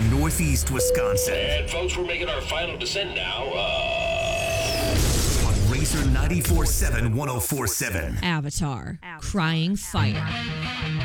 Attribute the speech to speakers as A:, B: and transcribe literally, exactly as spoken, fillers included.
A: Northeast Wisconsin.
B: And folks, we're making our final descent now. Uh...
A: On Razor ninety-four point seven, one oh four point seven.
C: Avatar, Crying Fire.